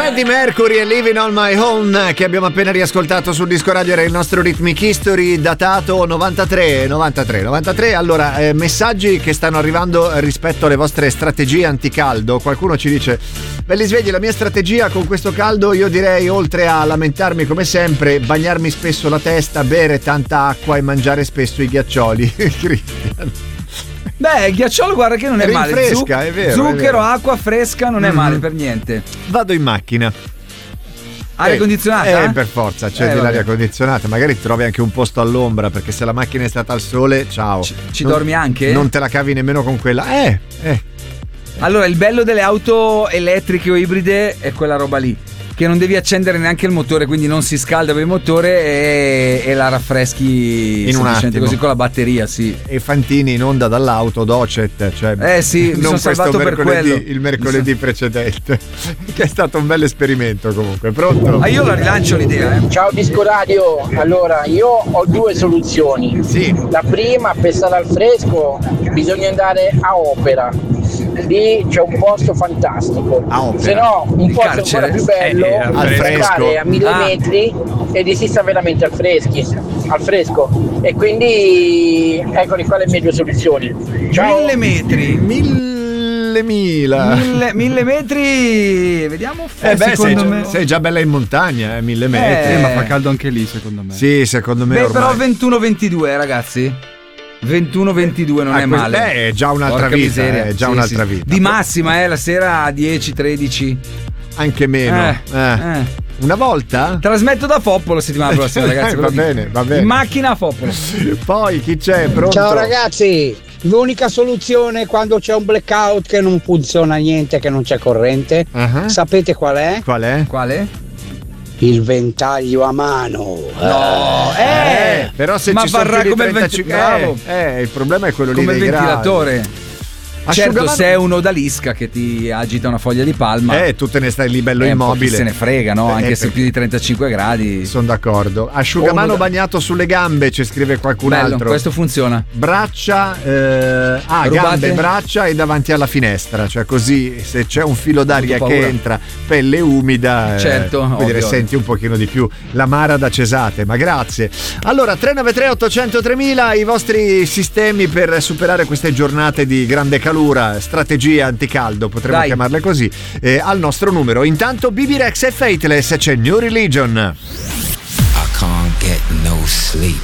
Freddie Mercury e Living on My Own, che abbiamo appena riascoltato sul disco radio, era il nostro Rhythmic History datato 93. Allora, messaggi che stanno arrivando rispetto alle vostre strategie anticaldo. Qualcuno ci dice: belli svegli, la mia strategia con questo caldo, io direi, oltre a lamentarmi come sempre, bagnarmi spesso la testa, bere tanta acqua e mangiare spesso i ghiaccioli. Cristian. Beh, il ghiacciolo, guarda che non è male. Rinfresca, è vero. Zucchero, acqua fresca, non è male per niente. Vado in macchina. Aria condizionata? Per forza, c'è dell'aria condizionata. Magari trovi anche un posto all'ombra, perché se la macchina è stata al sole, ciao. Ci dormi anche? Non te la cavi nemmeno con quella. Allora, il bello delle auto elettriche o ibride è quella roba lì, che non devi accendere neanche il motore, quindi non si scalda per il motore e la raffreschi in un attimo, così con la batteria, sì. E Fantini in onda dall'auto Docet, cioè sì, mi sono salvato per quello. Il mercoledì precedente, che è stato un bel esperimento comunque. Pronto? Io la rilancio l'idea. Ciao Disco Radio, allora io ho due soluzioni. Sì. La prima, per stare al fresco bisogna andare a Opera, lì c'è un posto fantastico, se no un posto ancora più bello al fresco, stare a 1000 metri e lì si sta veramente al fresco, e quindi eccoli qua le mie due soluzioni. Ciao. 1000 metri, 1000 metri, vediamo. Secondo me sei già bella in montagna, 1000 metri, ma fa caldo anche lì, secondo me. Sì, secondo me. Però 21-22, ragazzi. 21-22 non è male. È già un'altra vita, è già un'altra vita. Di massima, la sera a 10-13. Anche meno. Una volta? Trasmetto da Foppolo settimana prossima, ragazzi. Va bene. In macchina a Foppolo. Poi chi c'è? Pronto? Ciao ragazzi, l'unica soluzione quando c'è un blackout che non funziona niente, che non c'è corrente, sapete qual è? Quale? Il ventaglio a mano. No, però se ma ci sono più di come 35 il problema è quello come lì dei il ventilatore. gradi. Certo, se è un odalisca che ti agita una foglia di palma, tu te ne stai lì bello immobile. Chi se ne frega, no? Anche se più di 35 gradi. Sono d'accordo. Asciugamano bagnato sulle gambe, ci scrive qualcun altro. Questo funziona. Braccia, gambe, braccia e davanti alla finestra, cioè così se c'è un filo d'aria che entra, pelle umida, certo, senti un pochino di più l'amara da Cesate, ma grazie. Allora 393 800 3000 i vostri sistemi per superare queste giornate di grande calura, strategie anticaldo, potremmo chiamarle così, al nostro numero. Intanto Bibi Rex e Faithless, c'è New Religion. I can't get no sleep.